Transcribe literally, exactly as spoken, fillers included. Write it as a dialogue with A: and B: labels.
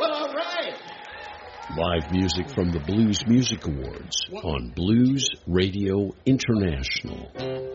A: Well, all right.
B: Live music from the Blues Music Awards on Blues Radio International.